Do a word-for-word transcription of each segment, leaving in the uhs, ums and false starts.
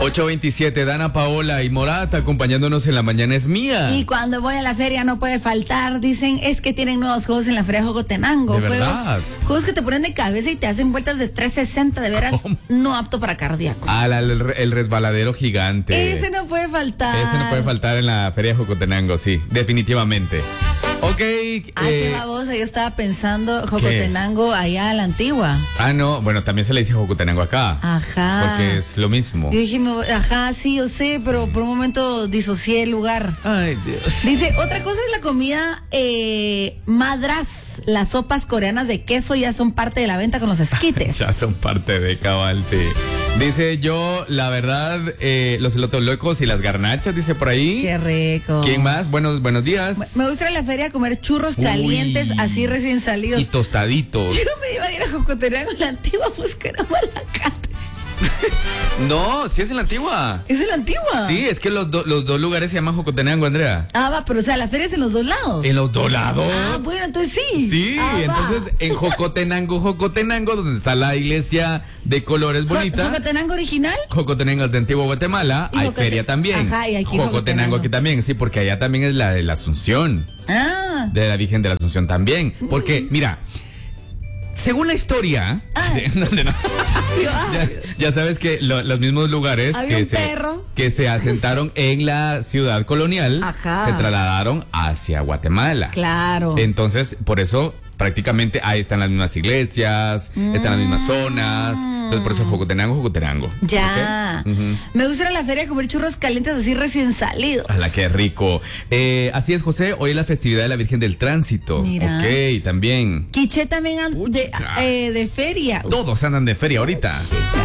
ocho veintisiete, Dana Paola y Morat acompañándonos en La Mañana es Mía. Y cuando voy a la feria no puede faltar, dicen, es que tienen nuevos juegos en la feria Jocotenango. ¿De juegos, verdad? Juegos que te ponen de cabeza y te hacen vueltas de trescientos sesenta, de veras, ¿Cómo? no apto para cardíacos. Ah, la- el, el resbaladero gigante. Ese no puede faltar. Ese no puede faltar en la feria Jocotenango, sí, definitivamente. Ok. Ay, eh, qué babosa, yo estaba pensando Jocotenango allá a la antigua. Ah, no, bueno, también se le dice Jocotenango acá. Ajá. Porque es lo mismo. Yo dije, me voy- ajá, sí, yo sé, pero por un momento disocié el lugar. Ay, Dios. Dice, otra cosa es la comida eh, madras. Las sopas coreanas de queso ya son parte de la venta con los esquites. Ya son parte de cabal, sí. Dice yo, la verdad, eh, los elotes locos y las garnachas, dice por ahí. Qué rico. ¿Quién más? Buenos, buenos días. Me gusta ir a la feria a comer churros Uy. calientes, así recién salidos. Y tostaditos. Yo no me iba a ir a Jocotenango en la antigua a buscar a Malacates. No, sí es en la antigua. ¿Es en la antigua? Sí, es que los, do- los dos lugares se llaman Jocotenango, Andrea. Ah, va, pero o sea, la feria es en los dos lados. En los dos lados. Ah, bueno, entonces sí. Sí, Ah, va. entonces en Jocotenango, Jocotenango, donde está la iglesia de colores Jo- bonita. ¿Jocotenango original? Jocotenango de Antiguo Guatemala, Y hay Jocote- feria también. Ajá, y aquí Jocotenango Jocotenango. aquí también, sí, porque allá también es la de la Asunción, Ah. de la Virgen de la Asunción también. Porque, mira, según la historia, Ah. sí, ¿dónde no? Yo, ah, ya, ya sabes que lo- los mismos lugares Había que un se, perro. que se asentaron en la ciudad colonial Ajá. se trasladaron hacia Guatemala. Claro. Entonces, por eso prácticamente ahí están las mismas iglesias, están las mismas zonas. Entonces, por eso Jocotenango, Jocotenango. Ya. ¿Ok? Ujú. Me gusta ir a la feria a comer churros calientes así recién salidos. ¡Hala, qué rico! Eh, así es, José. Hoy es la festividad de la Virgen del Tránsito. Mira. Ok, también. Quiché también an- de, Puchica. eh, de feria. Todos andan de feria ahorita.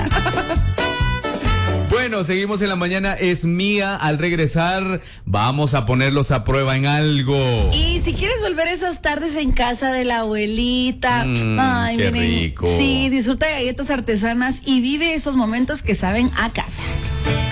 Bueno, seguimos en La Mañana es Mía. Al regresar, vamos a ponerlos a prueba en algo. Y si quieres volver esas tardes en casa de la abuelita, Mm, ay, qué miren, rico. sí, disfruta de galletas artesanas y vive esos momentos que saben a casa.